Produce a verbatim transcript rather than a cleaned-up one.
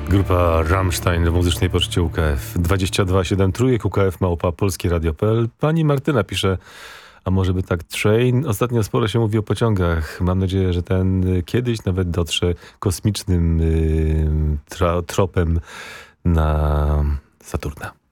Grupa Rammstein w muzycznej poczcie U K F. dwadzieścia dwa siedem trójek U K F małpa polskie radio kropka p l. Pani Martyna pisze, a może by tak train? Ostatnio sporo się mówi o pociągach. Mam nadzieję, że ten kiedyś nawet dotrze kosmicznym yy, tra- tropem na Saturna.